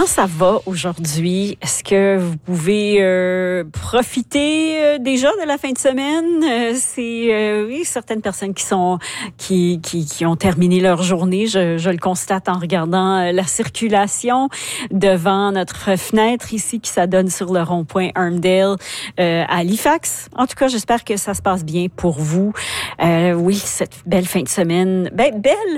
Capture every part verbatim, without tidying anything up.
Comment ça va aujourd'hui? Est-ce que vous pouvez euh, profiter euh, déjà de la fin de semaine? Euh, c'est euh, oui, certaines personnes qui sont qui qui, qui ont terminé leur journée. Je, je le constate en regardant euh, la circulation devant notre fenêtre ici qui s'adonne sur le rond-point Armdale euh, à Halifax. En tout cas, j'espère que ça se passe bien pour vous. Euh, oui, cette belle fin de semaine, ben belle.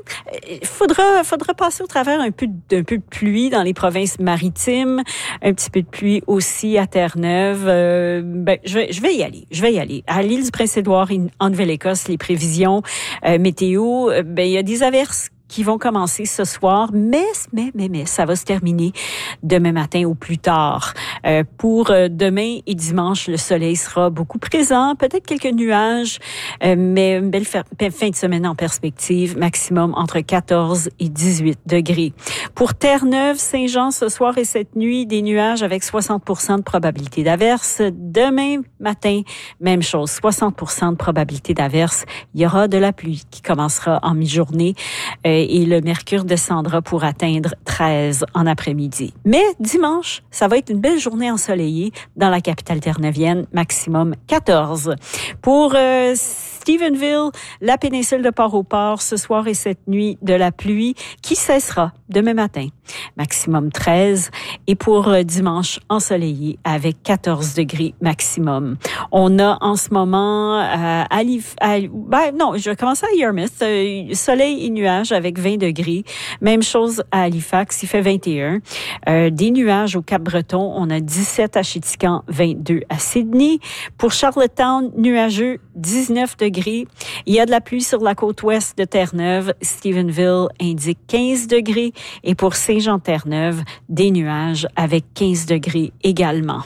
Il faudra, faudra passer au travers un peu, d'un peu de pluie dans les provinces maritimes, un petit peu de pluie aussi à Terre-Neuve. Euh, ben, je vais, je vais y aller. Je vais y aller. À l'île du Prince-Édouard, en Nouvelle-Écosse, les prévisions euh, météo, euh, ben il y a des averses qui vont commencer ce soir, mais, mais, mais, mais, ça va se terminer demain matin au plus tard. Euh, pour euh, demain et dimanche, le soleil sera beaucoup présent, peut-être quelques nuages, euh, mais une belle fin de semaine en perspective, maximum entre quatorze et dix-huit degrés. Pour Terre-Neuve, Saint-Jean, ce soir et cette nuit, des nuages avec soixante pour cent de probabilité d'averse. Demain matin, même chose, soixante pour cent de probabilité d'averse. Il y aura de la pluie qui commencera en mi-journée. Euh, et le mercure descendra pour atteindre treize en après-midi. Mais dimanche, ça va être une belle journée ensoleillée dans la capitale terre-neuvienne, maximum quatorze. Pour euh, Stephenville, la péninsule de Port-au-Port, ce soir et cette nuit, de la pluie qui cessera demain matin, maximum treize. Et pour euh, dimanche, ensoleillé avec quatorze degrés maximum. On a en ce moment euh, à, Lif- à ben non, je vais commencer à Yarmouth, euh, soleil et nuages avec vingt degrés. Même chose à Halifax, il fait vingt et un. Euh, des nuages au Cap-Breton, on a dix-sept à Chéticamp, vingt-deux à Sydney. Pour Charlottetown, nuageux, dix-neuf degrés. Il y a de la pluie sur la côte ouest de Terre-Neuve. Stephenville indique quinze degrés. Et pour Saint-Jean-Terre-Neuve, des nuages avec quinze degrés également.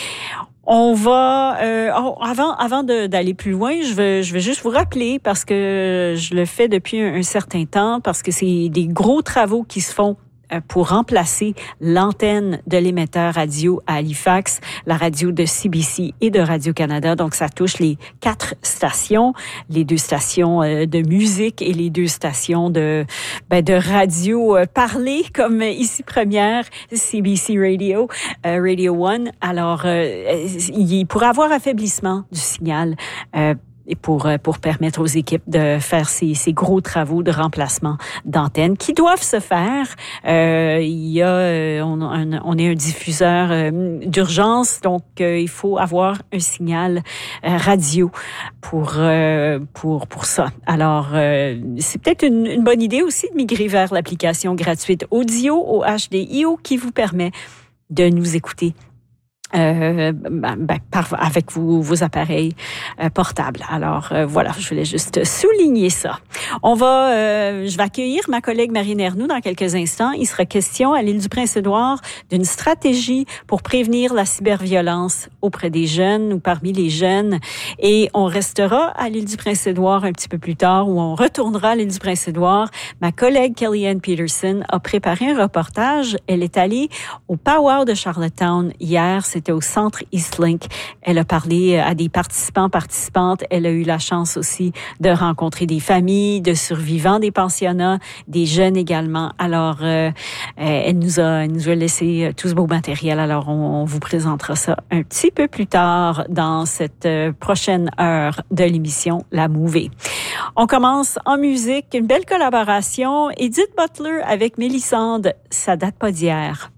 On va euh, oh, avant avant de, d'aller plus loin, je vais je vais juste vous rappeler parce que je le fais depuis un, un certain temps parce que c'est des gros travaux qui se font pour remplacer l'antenne de l'émetteur radio à Halifax, la radio de C B C et de Radio-Canada. Donc, ça touche les quatre stations, les deux stations de musique et les deux stations de, ben, de radio parlée, comme ici première, C B C Radio, euh, Radio One. Alors, euh, il pourrait avoir affaiblissement du signal euh, et pour pour permettre aux équipes de faire ces, ces gros travaux de remplacement d'antennes qui doivent se faire. Euh, il y a on, un, on est un diffuseur euh, d'urgence, donc euh, il faut avoir un signal euh, radio pour euh, pour pour ça. Alors euh, c'est peut-être une, une bonne idée aussi de migrer vers l'application gratuite Audio au H D I O qui vous permet de nous écouter Euh, ben, ben, par, avec vos, vos appareils euh, portables. Alors euh, voilà, je voulais juste souligner ça. On va, euh, je vais accueillir ma collègue Marine Ernoult dans quelques instants. Il sera question à l'île du Prince-Édouard d'une stratégie pour prévenir la cyberviolence auprès des jeunes ou parmi les jeunes. Et on restera à l'île du Prince-Édouard un petit peu plus tard où on retournera à l'île du Prince-Édouard. Ma collègue Kellyanne Peterson a préparé un reportage. Elle est allée au Powwow de Charlottetown hier. C'était au centre Eastlink. Elle a parlé à des participants, participantes. Elle a eu la chance aussi de rencontrer des familles, de survivants des pensionnats, des jeunes également. Alors, euh, elle nous a, elle nous a laissé tout ce beau matériel. Alors, on, on vous présentera ça un petit peu plus tard dans cette prochaine heure de l'émission La Mouvée. On commence en musique, une belle collaboration. Edith Butler avec Mélissande, ça date pas d'hier.